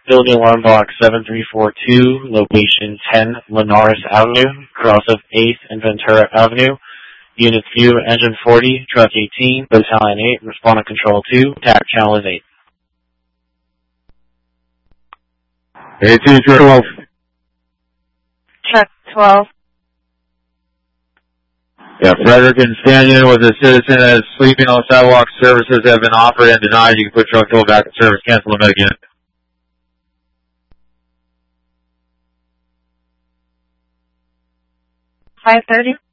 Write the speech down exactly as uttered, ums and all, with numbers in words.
Building alarm box seven three four two, location ten Linares Avenue, cross of eighth and Ventura Avenue. Unit view, engine forty, truck eighteen, battalion eight, respondent control two, tac channel is eight. eighteen, twelve. Truck twelve. Yeah, Frederick and Stanton was a citizen as sleeping on the sidewalk. Services have been offered and denied. You can put truck twelve back in service. Cancel them again. five thirty.